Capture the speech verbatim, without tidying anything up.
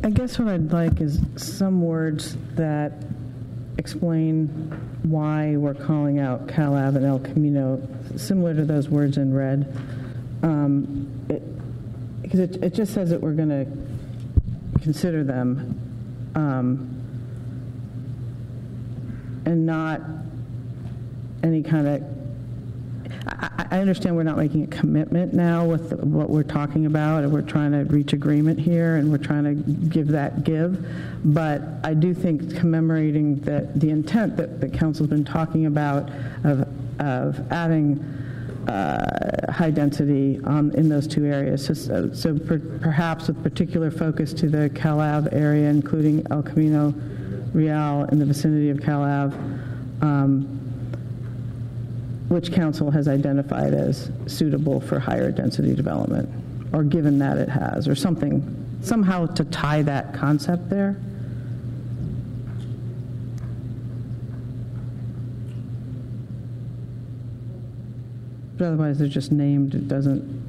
I guess what I'd like is some words that explain why we're calling out Calab and El Camino, similar to those words in red. Um, it, because it, it just says that we're going to consider them um, and not any kind of... I, I understand we're not making a commitment now with the, what we're talking about, and we're trying to reach agreement here, and we're trying to give that give. But I do think commemorating the, the intent that the council's been talking about of, of adding uh, high density um, in those two areas. So, so per, perhaps with particular focus to the Calab area, including El Camino Real in the vicinity of Calab, um, which council has identified as suitable for higher density development, or given that it has, or something, somehow to tie that concept there. But otherwise, they're just named. It doesn't